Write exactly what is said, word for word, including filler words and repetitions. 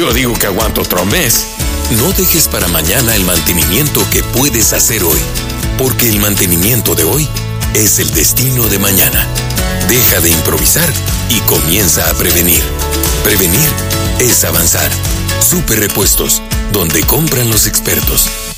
Yo digo que aguanto otro mes. No dejes para mañana el mantenimiento que puedes hacer hoy, porque el mantenimiento de hoy es el destino de mañana. Deja de improvisar y comienza a prevenir. Prevenir es avanzar. Super Repuestos, donde compran los expertos.